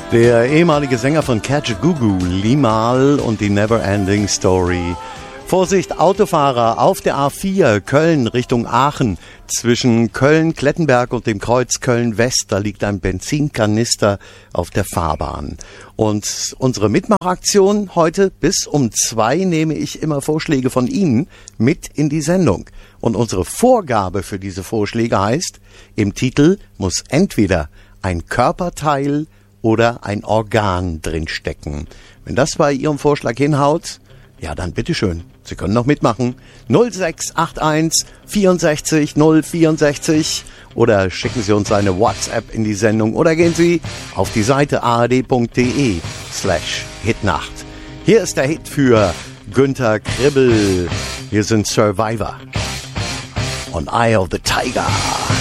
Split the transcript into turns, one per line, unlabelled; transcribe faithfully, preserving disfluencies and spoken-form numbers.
Der ehemalige Sänger von Kajagoogoo, Limahl und die Neverending Story. Vorsicht, Autofahrer auf der A vier, Köln Richtung Aachen. Zwischen Köln-Klettenberg und dem Kreuz Köln-West, da liegt ein Benzinkanister auf der Fahrbahn. Und unsere Mitmachaktion heute bis um zwei nehme ich immer Vorschläge von Ihnen mit in die Sendung. Und unsere Vorgabe für diese Vorschläge heißt, im Titel muss entweder ein Körperteil oder ein Organ drinstecken. Wenn das bei Ihrem Vorschlag hinhaut, ja dann bitteschön, Sie können noch mitmachen. null sechs acht eins vierundsechzig null vierundsechzig oder schicken Sie uns eine WhatsApp in die Sendung oder gehen Sie auf die Seite ard.de slash Hitnacht. Hier ist der Hit für Günther Kribbel. Hier sind Survivor und Eye of the Tiger.